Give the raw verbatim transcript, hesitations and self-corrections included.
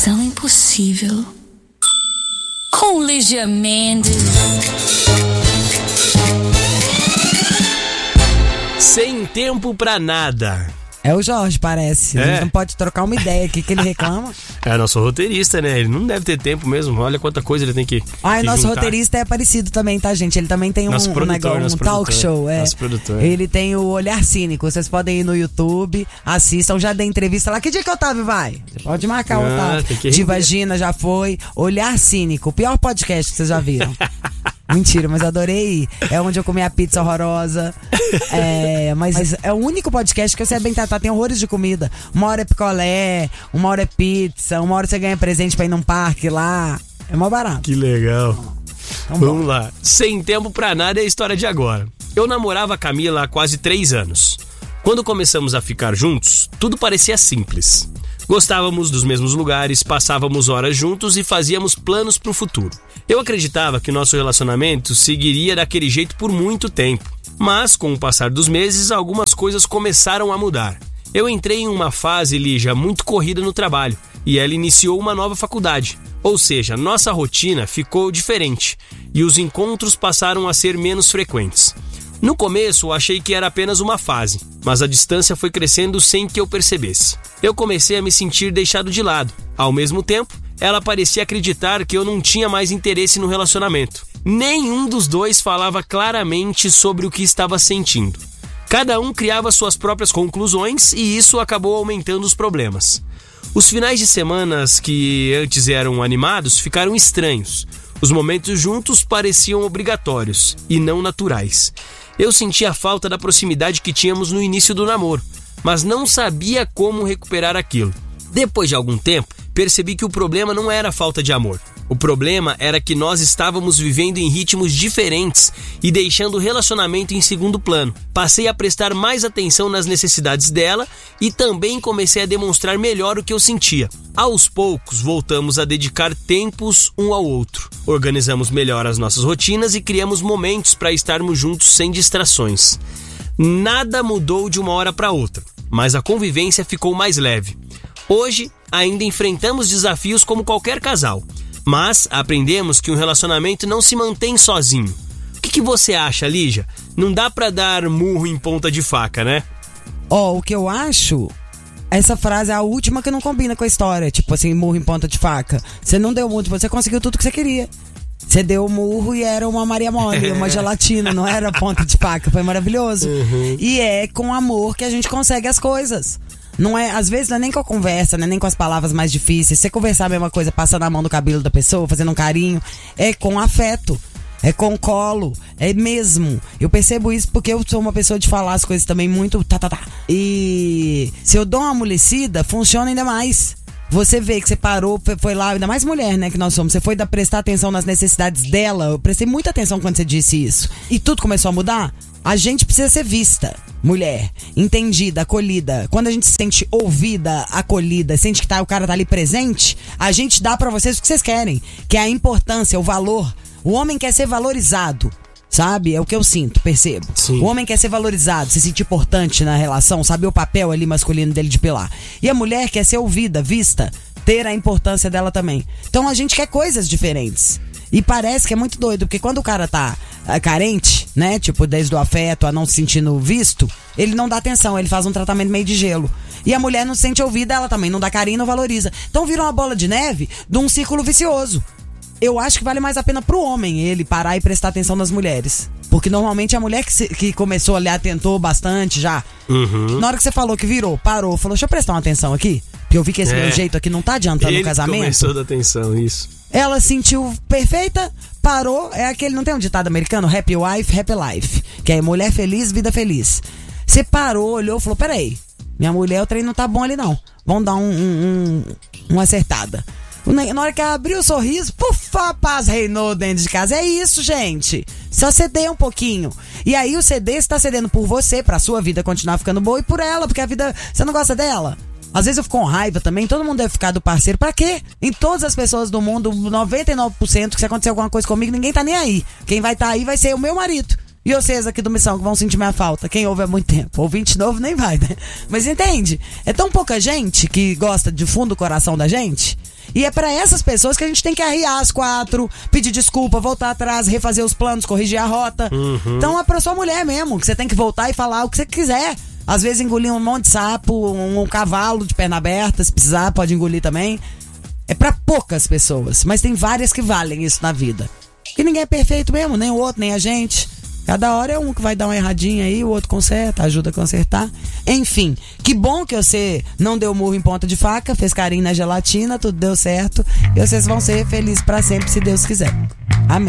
Tão impossível. Com Lígia Mendes. Sem tempo pra nada. É o Jorge, parece. É. A gente não pode trocar uma ideia aqui que ele reclama. É nosso roteirista, né? Ele não deve ter tempo mesmo. Olha quanta coisa ele tem que. Ah, e que nosso juntar. roteirista é parecido também, tá, gente? Ele também tem um, Nosso um produtor, negócio, nosso um talk produtor, show. É. nosso produtor. Ele tem o Olhar Cínico. Vocês podem ir no YouTube, assistam, já dei entrevista lá. Que dia que o Otávio vai? Você pode marcar o Ah, Otávio. tem que ir. Divagina já foi. Olhar Cínico, o pior podcast que vocês já viram. Mentira, mas adorei. É onde eu comi a pizza horrorosa. É, mas é o único podcast que você é bem tratado. Tem horrores de comida. Uma hora é picolé, uma hora é pizza, uma hora você ganha presente pra ir num parque lá. É mó barato. Que legal. Então, Vamos lá. Sem tempo pra nada é a história de agora. Eu namorava a Camila há quase três anos. Quando começamos a ficar juntos, tudo parecia simples. Gostávamos dos mesmos lugares, passávamos horas juntos e fazíamos planos pro futuro. Eu acreditava que nosso relacionamento seguiria daquele jeito por muito tempo. Mas, com o passar dos meses, algumas coisas começaram a mudar. Eu entrei em uma fase, Lígia, muito corrida no trabalho, e ela iniciou uma nova faculdade. Ou seja, nossa rotina ficou diferente, e os encontros passaram a ser menos frequentes. No começo, eu achei que era apenas uma fase, mas a distância foi crescendo sem que eu percebesse. Eu comecei a me sentir deixado de lado. Ao mesmo tempo, ela parecia acreditar que eu não tinha mais interesse no relacionamento. Nenhum dos dois falava claramente sobre o que estava sentindo. Cada um criava suas próprias conclusões e isso acabou aumentando os problemas. Os finais de semanas que antes eram animados ficaram estranhos. Os momentos juntos pareciam obrigatórios e não naturais. Eu sentia a falta da proximidade que tínhamos no início do namoro, mas não sabia como recuperar aquilo. Depois de algum tempo, percebi que o problema não era a falta de amor. O problema era que nós estávamos vivendo em ritmos diferentes e deixando o relacionamento em segundo plano. Passei a prestar mais atenção nas necessidades dela e também comecei a demonstrar melhor o que eu sentia. Aos poucos, voltamos a dedicar tempos um ao outro. Organizamos melhor as nossas rotinas e criamos momentos para estarmos juntos sem distrações. Nada mudou de uma hora para outra, mas a convivência ficou mais leve. Hoje, ainda enfrentamos desafios como qualquer casal. Mas aprendemos que um relacionamento não se mantém sozinho. O que, que você acha, Lígia? Não dá pra dar murro em ponta de faca, né? Ó, oh, o que eu acho, essa frase é a última que não combina com a história. Tipo assim, murro em ponta de faca. Você não deu muito, você conseguiu tudo que você queria. Você deu o murro e era uma Maria Mole, uma gelatina, não era ponta de faca. Foi maravilhoso. Uhum. E é com amor que a gente consegue as coisas. Não é, às vezes não é nem com a conversa, não é nem com as palavras mais difíceis. Você conversar a mesma coisa, passando a mão no cabelo da pessoa, fazendo um carinho, é com afeto, é com colo, é mesmo. Eu percebo isso porque eu sou uma pessoa de falar as coisas também muito tá, tá, tá. E se eu dou uma amolecida, funciona ainda mais. Você vê que você parou, foi lá, ainda mais mulher, né, que nós somos. Você foi dar, prestar atenção nas necessidades dela. Eu prestei muita atenção quando você disse isso. E tudo começou a mudar. A gente precisa ser vista, mulher, entendida, acolhida. Quando a gente se sente ouvida, acolhida, sente que tá, o cara tá ali presente, a gente dá pra vocês o que vocês querem, que é a importância, o valor. O homem quer ser valorizado, sabe? É o que eu sinto, percebo. Sim. O homem quer ser valorizado, se sentir importante na relação, saber o papel ali masculino dele de pilar. E a mulher quer ser ouvida, vista, ter a importância dela também. Então a gente quer coisas diferentes. E parece que é muito doido, porque quando o cara tá uh, carente, né, tipo, desde o afeto a não se sentindo visto, ele não dá atenção, ele faz um tratamento meio de gelo. E a mulher não se sente ouvida, ela também não dá carinho, não valoriza. Então vira uma bola de neve de um círculo vicioso. Eu acho que vale mais a pena pro homem ele parar e prestar atenção nas mulheres. Porque normalmente a mulher que, se, que começou ali, atentou bastante já. Uhum. Na hora que você falou que virou, parou, falou, deixa eu prestar uma atenção aqui, porque eu vi que esse é. meu jeito aqui não tá adiantando ele o casamento. Começou a dar atenção, isso. Ela sentiu perfeita, parou, é aquele, não tem um ditado americano? Happy wife, happy life. Que é mulher feliz, vida feliz. Você parou, olhou e falou, peraí, minha mulher, o trem não tá bom ali não. Vamos dar um, um, um, uma acertada. Na hora que ela abriu o sorriso, pufa, a paz reinou dentro de casa. É isso, gente. Só ceder um pouquinho. E aí o ceder está cedendo por você, pra sua vida continuar ficando boa, e por ela, porque a vida, você não gosta dela? Às vezes eu fico com raiva também, todo mundo deve ficar do parceiro. Pra quê? Em todas as pessoas do mundo, noventa e nove por cento, que se acontecer alguma coisa comigo, ninguém tá nem aí. Quem vai estar tá aí vai ser o meu marido. E vocês aqui do Missão que vão sentir minha falta. Quem ouve há muito tempo. Ouvinte novo nem vai, né? Mas entende? É tão pouca gente que gosta de fundo do coração da gente, E é pra essas pessoas que a gente tem que arriar as quatro, pedir desculpa, voltar atrás, refazer os planos, corrigir a rota. Uhum. Então é pra sua mulher mesmo, que você tem que voltar e falar o que você quiser. Às vezes engolir um monte de sapo, um, um cavalo de perna aberta, se precisar, pode engolir também. É pra poucas pessoas, mas tem várias que valem isso na vida. Porque ninguém é perfeito mesmo, nem o outro, nem a gente. Cada hora é um que vai dar uma erradinha aí, o outro conserta, ajuda a consertar. Enfim, que bom que você não deu murro em ponta de faca, fez carinho na gelatina, tudo deu certo. E vocês vão ser felizes pra sempre, se Deus quiser. Amém.